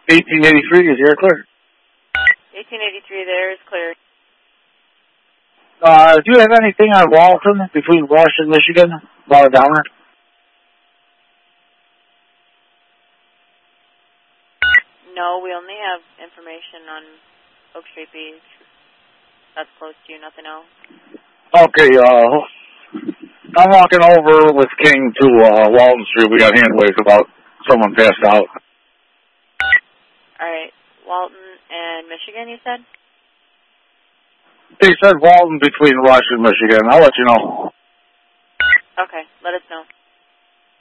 1883 is here clear. 1883 there is clear. Do you have anything on Walton between Rush and Michigan? About a downer? No, we only have information on Oak Street Beach. That's close to you, nothing else. Okay, I'm walking over with King to Walton Street. We got hand waves about someone passed out. Alright, Walton and Michigan, you said? He said Walton between Rush and Michigan. I'll let you know. Okay, let us know.